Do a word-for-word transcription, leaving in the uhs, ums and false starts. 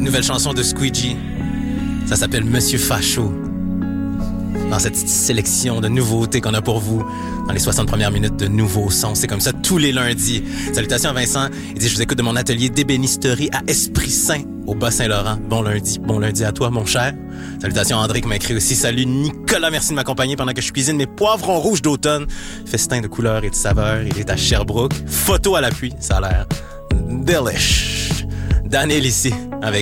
nouvelle chanson de Squeegee. Ça s'appelle Monsieur Facho. Dans cette petite sélection de nouveautés qu'on a pour vous dans les soixante premières minutes de nouveaux sons. C'est comme ça tous les lundis. Salutations à Vincent. Il dit, je vous écoute de mon atelier d'ébénisterie à Esprit Saint au Bas-Saint-Laurent. Bon lundi. Bon lundi à toi, mon cher. Salutations à André qui m'a écrit aussi. Salut Nicolas, merci de m'accompagner pendant que je cuisine mes poivrons rouges d'automne. Festin de couleurs et de saveurs. Il est à Sherbrooke. Photo à l'appui. Ça a l'air delish. Daniel ici avec